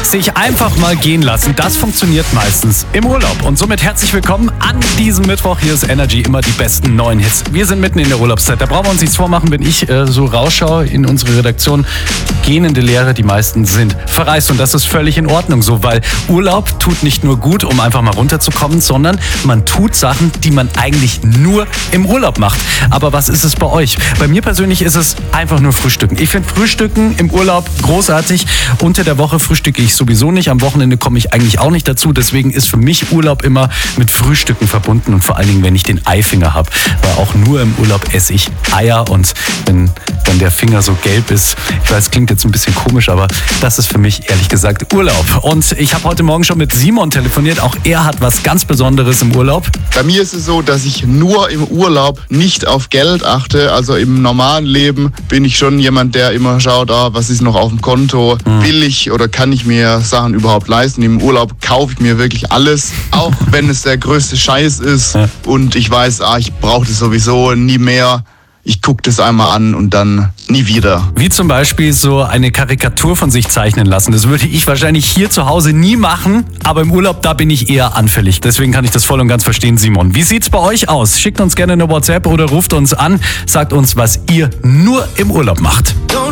Sich einfach mal gehen lassen, das funktioniert meistens im Urlaub. Und somit herzlich willkommen an diesem Mittwoch. Hier ist Energy, immer die besten neuen Hits. Wir sind mitten in der Urlaubszeit. Da brauchen wir uns nichts vormachen, wenn ich so rausschaue in unsere Redaktion. Gähnende Leere, die meisten sind verreist. Und das ist völlig in Ordnung so, weil Urlaub tut nicht nur gut, um einfach mal runterzukommen, sondern man tut Sachen, die man eigentlich nur im Urlaub macht. Aber was ist es bei euch? Bei mir persönlich ist es einfach nur Frühstücken. Ich finde Frühstücken im Urlaub großartig. Unter der Woche frühstücke ich sowieso nicht. Am Wochenende komme ich eigentlich auch nicht dazu. Deswegen ist für mich Urlaub immer mit Frühstücken verbunden. Und vor allen Dingen, wenn ich den Eifinger habe. Weil auch nur im Urlaub esse ich Eier. Und wenn dann der Finger so gelb ist, ich weiß, klingt jetzt ein bisschen komisch, aber das ist für mich ehrlich gesagt Urlaub. Und ich habe heute Morgen schon mit Simon telefoniert. Auch er hat was ganz Besonderes im Urlaub. Bei mir ist es so, dass ich nur im Urlaub nicht auf Geld achte. Also im normalen Leben bin ich schon jemand, der immer schaut, was ist noch auf dem Konto, will ich oder kann ich mir Sachen überhaupt leisten. Im Urlaub kaufe ich mir wirklich alles, auch wenn es der größte Scheiß ist und ich weiß, ich brauche das sowieso nie mehr. Ich gucke das einmal an und dann nie wieder. Wie zum Beispiel so eine Karikatur von sich zeichnen lassen. Das würde ich wahrscheinlich hier zu Hause nie machen, aber im Urlaub, da bin ich eher anfällig. Deswegen kann ich das voll und ganz verstehen, Simon. Wie sieht's bei euch aus? Schickt uns gerne eine WhatsApp oder ruft uns an. Sagt uns, was ihr nur im Urlaub macht.